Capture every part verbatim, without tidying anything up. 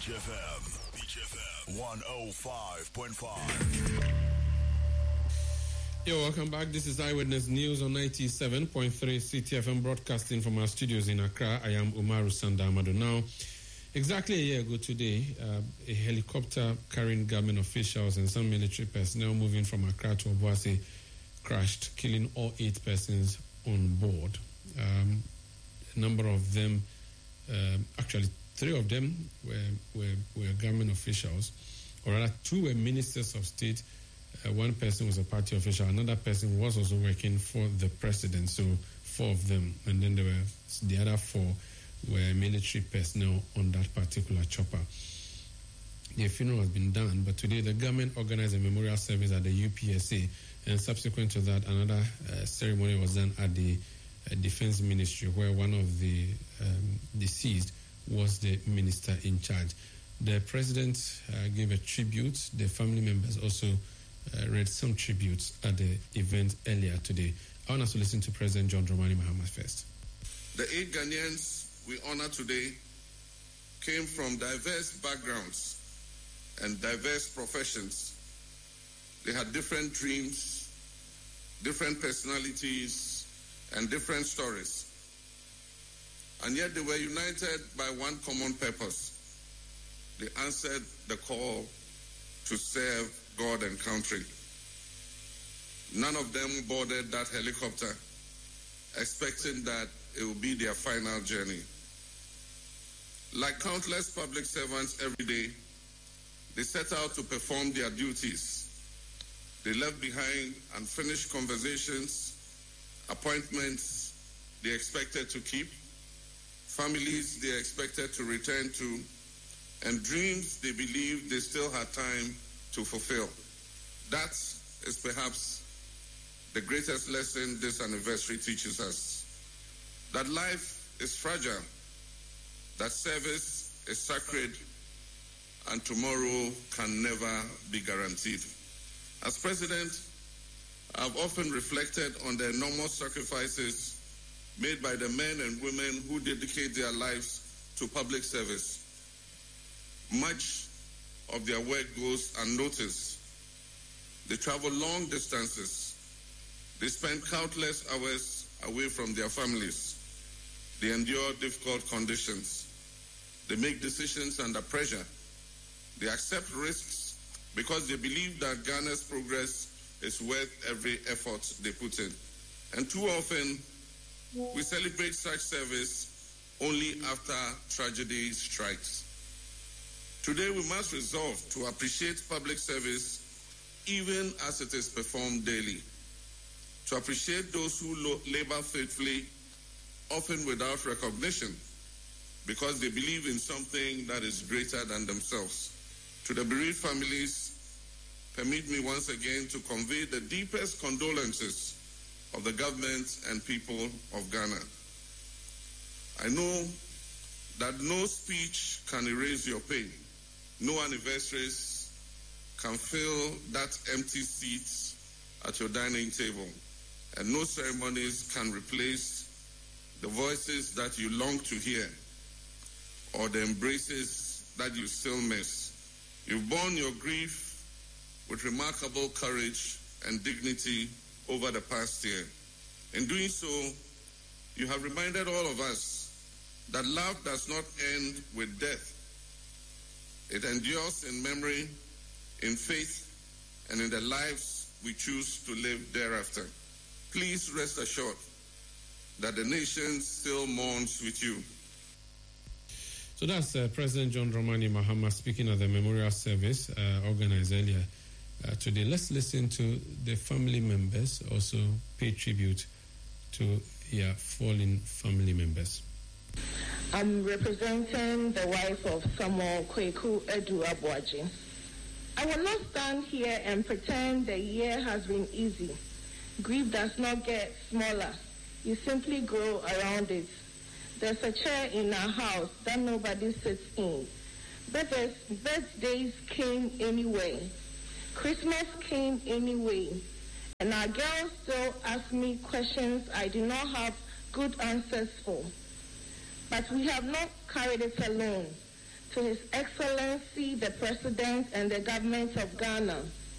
Beach F M. Beach F M. one oh five point five. Yo, welcome back. This is Eyewitness News on ninety-seven point three C T F M, broadcasting from our studios in Accra. I am Umaru Sandamado. Now, exactly a year ago today, uh, a helicopter carrying government officials and some military personnel moving from Accra to Obuasi crashed, killing all eight persons on board. Um, a number of them, uh, actually three of them were, were, were government officials, or rather two were ministers of state. Uh, one person was a party official. Another person was also working for the president. So four of them. And then there were the other four were military personnel on that particular chopper. The funeral has been done, but today the government organized a memorial service at the U P S A. And subsequent to that, another uh, ceremony was done at the uh, Defense Ministry, where one of the um, deceased was the minister in charge. The president uh, gave a tribute. The family members also Uh, read some tributes at the event earlier today. I want us to listen to President John Dramani Mahama first. The eight Ghanaians we honor today came from diverse backgrounds and diverse professions. They had different dreams, different personalities, and different stories. And yet they were united by one common purpose. They answered the call to serve God and country. None of them boarded that helicopter expecting that it would be their final journey. Like countless public servants every day, they set out to perform their duties. They left behind unfinished conversations, appointments they expected to keep, families they expected to return to, and dreams they believed they still had time to fulfill. That is perhaps the greatest lesson this anniversary teaches us. That life is fragile, that service is sacred, and tomorrow can never be guaranteed. As president, I've often reflected on the enormous sacrifices made by the men and women who dedicate their lives to public service. Much of their work goes unnoticed. They travel long distances. They spend countless hours away from their families. They endure difficult conditions. They make decisions under pressure. They accept risks because they believe that Ghana's progress is worth every effort they put in. And too often, we celebrate such service only after tragedy strikes. Today, we must resolve to appreciate public service even as it is performed daily. To appreciate those who lo- labor faithfully, often without recognition, because they believe in something that is greater than themselves. To the bereaved families, permit me once again to convey the deepest condolences of the government and people of Ghana. I know that no speech can erase your pain. No anniversaries can fill that empty seat at your dining table, and no ceremonies can replace the voices that you long to hear or the embraces that you still miss. You've borne your grief with remarkable courage and dignity over the past year. In doing so, you have reminded all of us that love does not end with death. It endures in memory, in faith, and in the lives we choose to live thereafter. Please rest assured that the nation still mourns with you. So that's uh, President John Dramani Mahama speaking at the memorial service uh, organized earlier uh, today. Let's listen to the family members also pay tribute to their fallen family members. I'm representing the wife of Samuel Kweku Edu Abuaji. I will not stand here and pretend the year has been easy. Grief does not get smaller. You simply grow around it. There's a chair in our house that nobody sits in. Birthdays, birthdays came anyway. Christmas came anyway. And our girls still ask me questions I do not have good answers for. But we have not carried it alone. to His Excellency, the President and the Government of Ghana,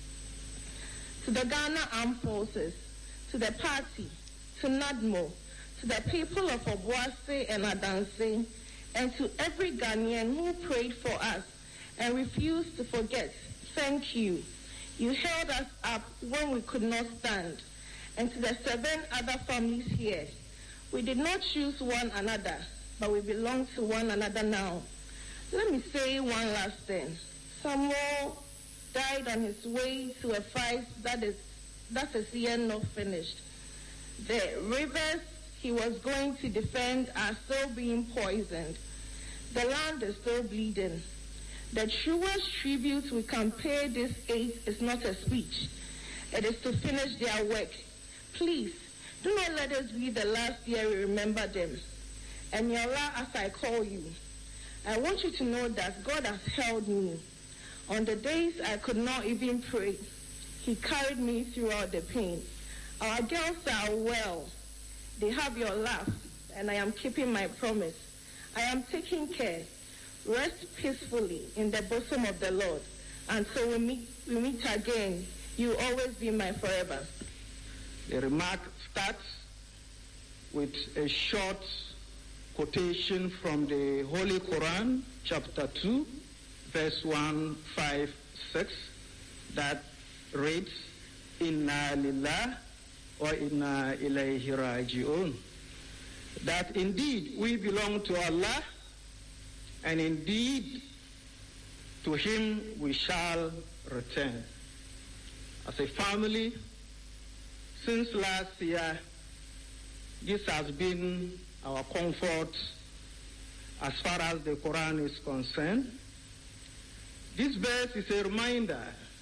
to the Ghana Armed Forces, to the party, to NADMO, to the people of Obuasi and Adanse, and to every Ghanaian who prayed for us and refused to forget, thank you. You held us up when we could not stand. And to the seven other families here, we did not choose one another, but we belong to one another now. Let me say one last thing. Samuel died on his way to a fight that is that is yet not finished. The rivers he was going to defend are still being poisoned. The land is still bleeding. The truest tribute we can pay this aid is not a speech. It is to finish their work. Please, do not let us be the last year we remember them. And Yola, as I call you, I want you to know that God has held me. On the days I could not even pray, He carried me throughout the pain. Our girls are well. They have your laugh, and I am keeping my promise. I am taking care. Rest peacefully in the bosom of the Lord. Until we meet, we meet again, you will always be my forever. The remark starts with a short quotation from the Holy Quran, chapter two, verse one, five, six, that reads, Inna lillah wa inna ilayhi raji'un. That indeed we belong to Allah, and indeed to Him we shall return. As a family, since last year, this has been our comfort as far as the Quran is concerned. This verse is a reminder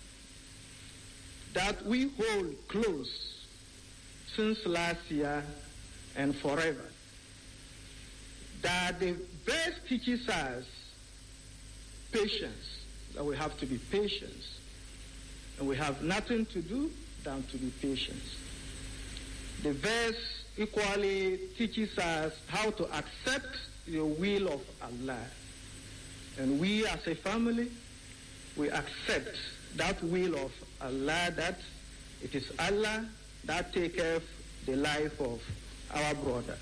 that we hold close since last year and forever. That the verse teaches us patience, that we have to be patient, and we have nothing to do than to be patient. The verse equally teaches us how to accept the will of Allah. And we as a family, we accept that will of Allah, that it is Allah that taketh the life of our brother.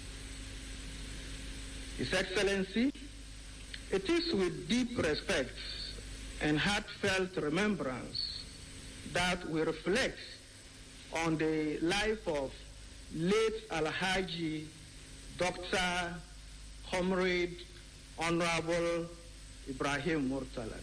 His Excellency, it is with deep respect and heartfelt remembrance that we reflect on the life of late Alhaji Doctor Comrade Honorable Ibrahim Murtala.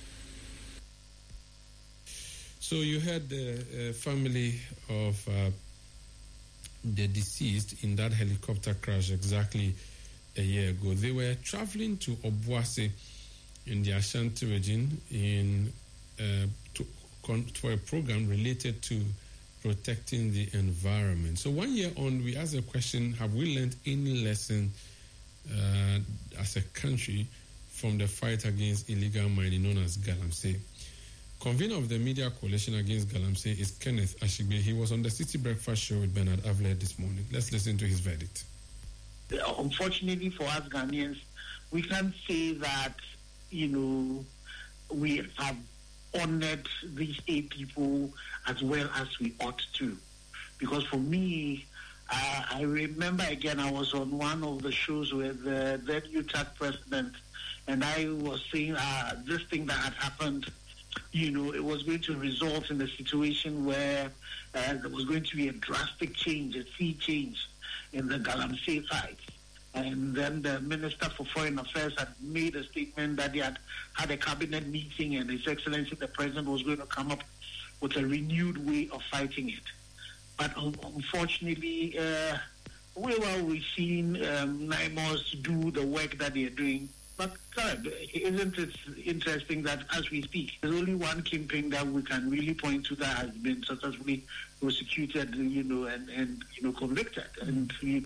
So you heard the uh, family of uh, the deceased in that helicopter crash exactly a year ago. They were traveling to Obuasi in the Ashanti region in uh, to, con- for a program related to protecting the environment. So one year on, we asked the question, have we learned any lesson uh, as a country from the fight against illegal mining known as Galamsey? Convener of the Media Coalition Against Galamsey is Kenneth Ashigbe. He was on the City Breakfast Show with Bernard Avler this morning. Let's listen to his verdict. Unfortunately for us Ghanaians, we can't say that, you know, we have honored these eight people as well as we ought to. Because for me, uh, I remember again, I was on one of the shows with the then U T A C president, and I was saying uh, this thing that had happened, you know, it was going to result in a situation where uh, there was going to be a drastic change, a sea change in the Galamsey side. And then the Minister for Foreign Affairs had made a statement that they had had a cabinet meeting and His Excellency the President was going to come up with a renewed way of fighting it. But um, unfortunately, uh, we well, we've seen um, NIMOS do the work that they're doing. But God, isn't it interesting that as we speak, there's only one kingpin that we can really point to that has been successfully prosecuted, you know, and, and you know, convicted. And we,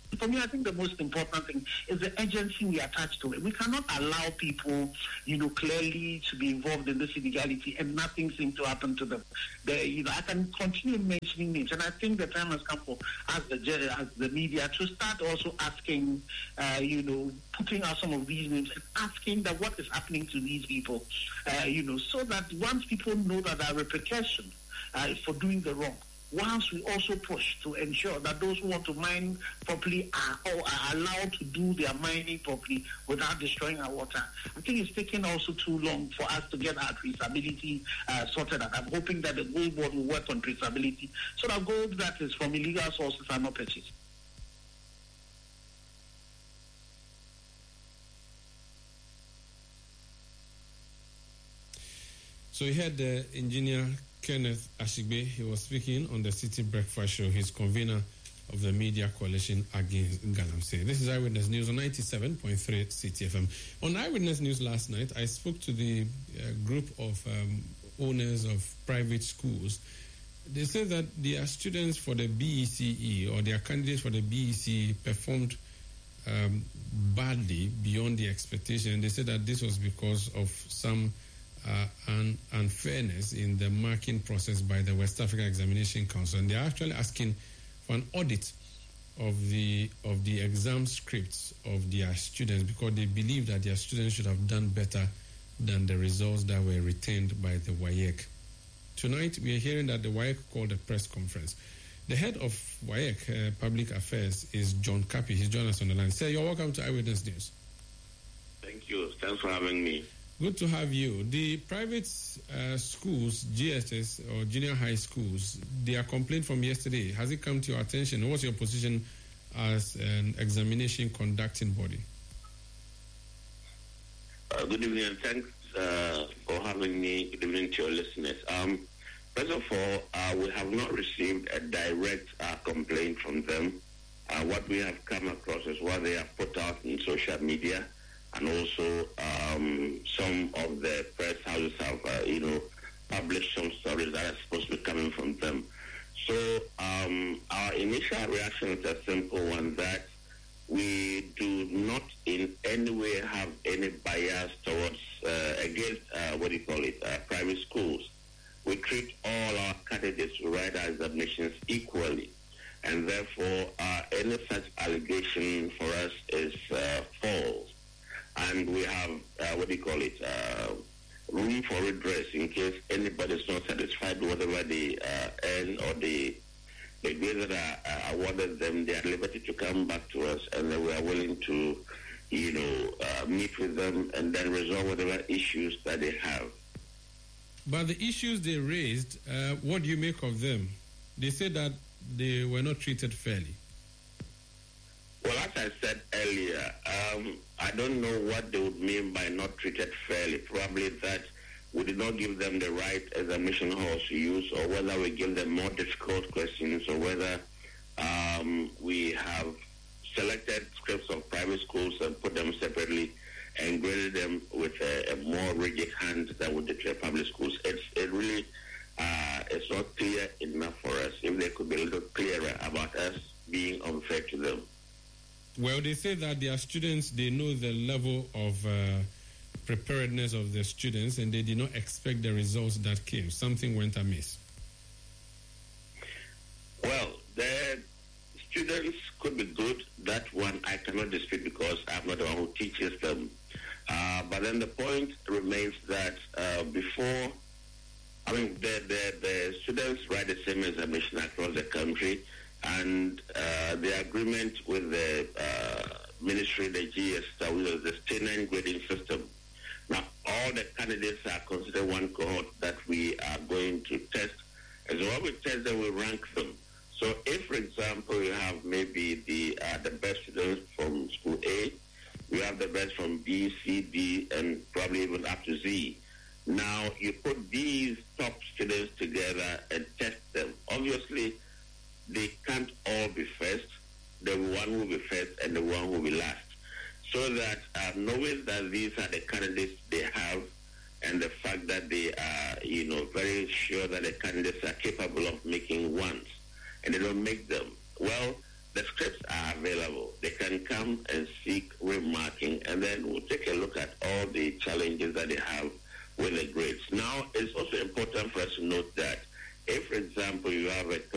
For me, I think the most important thing is the urgency we attach to it. We cannot allow people, you know, clearly to be involved in this illegality and nothing seems to happen to them. The, you know, I can continue mentioning names, and I think the time has come for us, the, as the media, to start also asking, uh, you know, putting out some of these names and asking that what is happening to these people, uh, you know, so that once people know that there are repercussions uh, for doing the wrong, once we also push to ensure that those who want to mine properly are, or are allowed to do their mining properly without destroying our water. I think it's taken also too long for us to get our traceability uh, sorted out. I'm hoping that the gold board will work on traceability so that gold that is from illegal sources are not purchased. So you had the engineer Kenneth Ashigbe. He was speaking on the City Breakfast Show. He's convener of the Media Coalition Against Galamsey. This is Eyewitness News on ninety-seven point three C T F M. On Eyewitness News last night, I spoke to the uh, group of um, owners of private schools. They said that their students for the B E C E or their candidates for the B E C E performed um, badly beyond the expectation. They said that this was because of some Uh, and unfairness in the marking process by the West African Examination Council, and they are actually asking for an audit of the of the exam scripts of their students because they believe that their students should have done better than the results that were retained by the W A E C. Tonight, we are hearing that the W A E C called a press conference. The head of W A E C uh, Public Affairs is John Kapi. He's joined us on the line. Sir, you're welcome to Eyewitness News. Thank you. Thanks for having me. Good to have you. The private uh, schools, G S S or junior high schools, their complaint from yesterday, has it come to your attention? What's your position as an examination conducting body? Uh, good evening and thanks uh, for having me. Good evening to your listeners. Um, first of all, uh, we have not received a direct uh, complaint from them. Uh, what we have come across is what they have put out in social media. And also, um, some of the press houses have, uh, you know, published some stories that are supposed to be coming from them. So, um, our initial reaction is a simple one, that we do not in any way have any bias towards, uh, against, uh, what do you call it, uh, private schools. We treat all our candidates who write our examinations equally. And therefore, uh, any such allegation for us is uh, false. And we have, uh, what do you call it, uh, room for redress in case anybody is not satisfied with whatever they uh, earn or the, the grades that are uh, awarded them. They are at liberty to come back to us, and then we are willing to, you know, uh, meet with them and then resolve whatever issues that they have. But the issues they raised, uh, what do you make of them? They said that they were not treated fairly. Well, as I said earlier, um, I don't know what they would mean by not treated fairly. Probably that we did not give them the right examination halls to use, or whether we give them more difficult questions, or whether um, we have selected scripts of private schools and put them separately and graded them with a, a more rigid hand than we did to public schools. It's it really uh, it's not clear enough for us. If they could be a little clearer about us being unfair to them. Well, they say that their students, they know the level of uh, preparedness of their students, and they did not expect the results that came. Something went amiss. Well, the students could be good. That one I cannot dispute because I'm not the one who teaches them. Uh, but then the point remains that uh, before, I mean, the, the, the students write the same examination across the country. And uh, the agreement with the uh, ministry, the G S, that was the state nine grading system. Now, all the candidates are considered one cohort that we are going to test. And so when we test them, we rank them. So if, for example, you have maybe the uh, the best students from school A, you have the best from B, C, D, and probably even up to Z. Now, you put these top students together and test them. Obviously, they can't all be first. The one will be first and the one will be last. So that uh, knowing that these are the candidates they have, and the fact that they are, you know, very sure that the candidates are capable of making ones, and they don't make them. Well, the scripts are available. They can come and seek remarking, and then we'll take a look at all the challenges that they have with the grades. Now, it's also important for us to note that if, for example, you have a